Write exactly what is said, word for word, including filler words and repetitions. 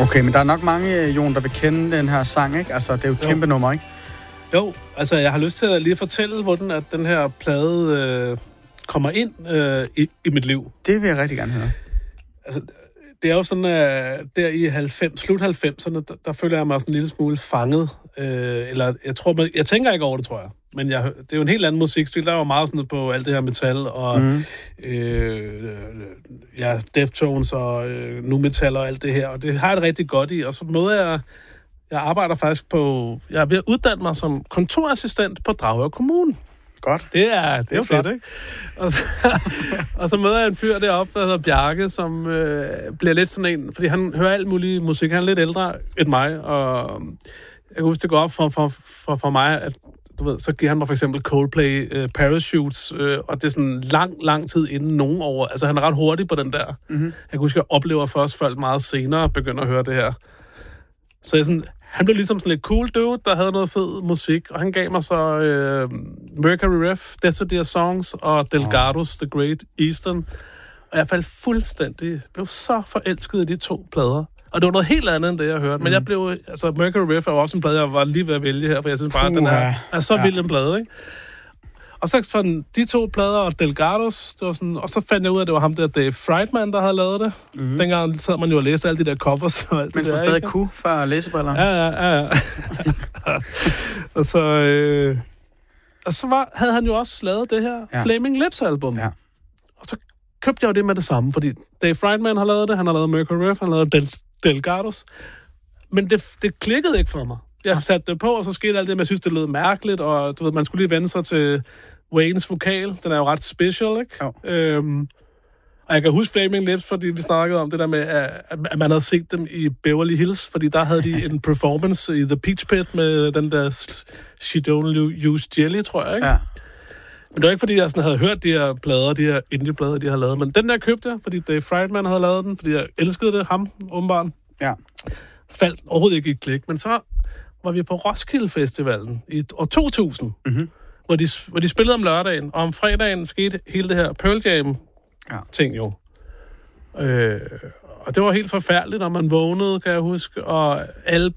Okay, men der er nok mange, Jon, der vil kende den her sang, ikke? Altså, det er jo et kæmpe nummer, ikke? Jo, altså jeg har lyst til at lige fortælle, hvordan at den her plade øh, kommer ind øh, i, i mit liv. Det vil jeg rigtig gerne høre. Altså, det er jo sådan, at uh, der i halvfems, slut halvfemserne, der, der føler jeg mig sådan en lille smule fanget. Øh, eller jeg tror, man, jeg tænker ikke over det, tror jeg. Men jeg, det er jo en helt anden musikstil. Der var meget sådan på alt det her metal, og mm. øh, ja, Deftones og øh, nu metal og alt det her. Og det har jeg det rigtig godt i. Og så møder jeg... Jeg arbejder faktisk på... Jeg er ved at uddanne mig som kontorassistent på Dragør Kommune. Godt. Det er, det, det er jo fedt, ikke? Og så, og så møder jeg en fyr deroppe, der hedder Bjarke, som øh, bliver lidt sådan en... Fordi han hører alt muligt musik. Han er lidt ældre end mig, og jeg kan huske, det går op for, for, for, for mig, at du ved, så giver han mig for eksempel Coldplay, uh, Parachutes, uh, og det er sådan lang, lang tid inden nogen over. Altså, han er ret hurtig på den der. Mm-hmm. Jeg kan huske, at jeg oplever først folk meget senere begynder at høre det her. Så jeg sådan... Han blev ligesom sådan lidt cool dude, der havde noget fed musik, og han gav mig så øh, Mercury Rev, That's Dear Songs og Delgados, The Great Eastern. Og jeg faldt fuldstændig, blev så forelsket i de to plader. Og det var noget helt andet, end det, jeg hørte. Mm. Men jeg blev, altså Mercury Rev er også en plade, jeg var lige ved at vælge her, for jeg synes bare, at den er, er så vild en plade, ikke? Og så fandt de to plader og Delgados, det var sådan, og så fandt jeg ud af, at det var ham der, Dave Friedman, der havde lavet det. Mm. Dengang sad man jo og læste alle de der covers og alt det der. Men man stadig kunne fra læsebriller. Ja, ja, ja. ja. og så, øh, og så var, havde han jo også lavet det her ja. Flaming Lips-album. Ja. Og så købte jeg jo det med det samme, fordi Dave Friedman har lavet det, han har lavet Mercury Rev, han har lavet Del- Delgados. Men det, det klikkede ikke for mig. Jeg satte det på, og så skete alt det, men jeg synes, det lød mærkeligt, og du ved, man skulle lige vende sig til Waynes vokal. Den er jo ret special, ikke? Øhm, og jeg kan huske Flaming Lips, fordi vi snakkede om det der med, at, at man havde set dem i Beverly Hills, fordi der havde de en performance i The Peach Pit med den der She Don't Use Jelly, tror jeg, ikke? Ja. Men det var ikke, fordi jeg sådan havde hørt de her plader, de her indie-plader, de har lavet, men den der købte jeg, fordi Dave Friedman havde lavet den, fordi jeg elskede det, ham, åbenbart. Ja. Faldt overhovedet ikke i klik, men så var vi på Roskilde Festivalen i år to tusind, mm-hmm. hvor, de, hvor de spillede om lørdagen, og om fredagen skete hele det her Pearl Jam-ting jo. Øh, og det var helt forfærdeligt, når man vågnede, kan jeg huske, og alle